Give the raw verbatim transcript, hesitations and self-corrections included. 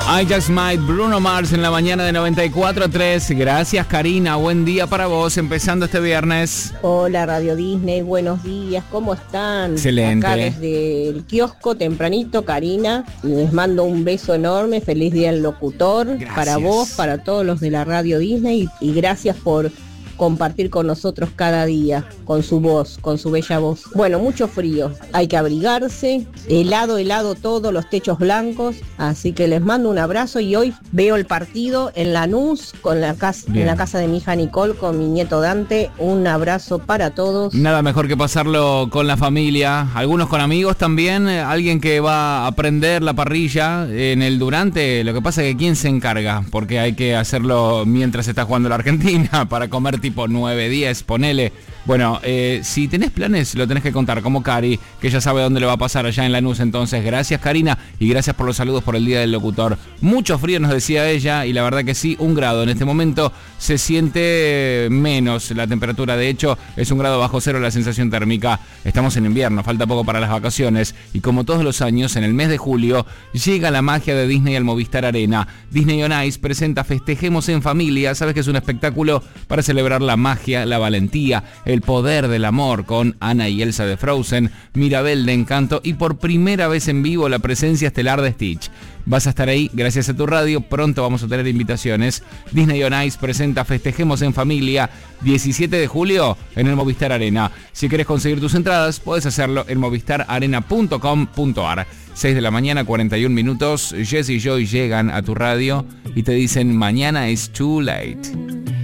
I Just Might, Bruno Mars en la mañana de noventa y cuatro punto tres. Gracias, Karina, buen día para vos, empezando este viernes. Hola, Radio Disney, buenos días, ¿cómo están? Excelente. Acá desde el kiosco, tempranito, Karina, les mando un beso enorme, feliz día al locutor. Gracias. Para vos, para todos los de la Radio Disney, y, y gracias por compartir con nosotros cada día, con su voz, con su bella voz. Bueno, mucho frío, hay que abrigarse, helado, helado todo, los techos blancos, así que les mando un abrazo y hoy veo el partido en Lanús, con la casa, en la casa de mi hija Nicole, con mi nieto Dante. Un abrazo para todos. Nada mejor que pasarlo con la familia, algunos con amigos también, alguien que va a aprender la parrilla en el durante. Lo que pasa es que ¿quién se encarga? Porque hay que hacerlo mientras está jugando la Argentina, para comer tipo nueve, diez, ponele. Bueno, eh, si tenés planes, lo tenés que contar, como Cari, que ya sabe dónde le va a pasar allá en Lanús. Entonces, gracias, Karina, y gracias por los saludos por el Día del Locutor. Mucho frío nos decía ella, y la verdad que sí, un grado. En este momento se siente menos la temperatura, de hecho, es un grado bajo cero la sensación térmica. Estamos en invierno, falta poco para las vacaciones, y como todos los años, en el mes de julio, llega la magia de Disney al Movistar Arena. Disney on Ice presenta Festejemos en Familia. Sabes que es un espectáculo para celebrar la magia, la valentía, el poder del amor, con Anna y Elsa de Frozen, Mirabel de Encanto y por primera vez en vivo la presencia estelar de Stitch. Vas a estar ahí gracias a tu radio, pronto vamos a tener invitaciones. Disney on Ice presenta Festejemos en Familia, diecisiete de julio en el Movistar Arena. Si querés conseguir tus entradas, podés hacerlo en movistar arena punto com punto ar. seis de la mañana, cuarenta y un minutos. Jess y Joy llegan a tu radio y te dicen mañana es too late.